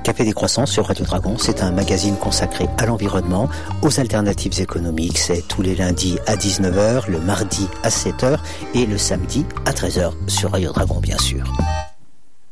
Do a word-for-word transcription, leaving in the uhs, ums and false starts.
Café Décroissant sur Radio Dragon, c'est un magazine consacré à l'environnement, aux alternatives économiques. C'est tous les lundis à dix-neuf heures, le mardi à sept heures et le samedi à treize heures sur Radio Dragon, bien sûr.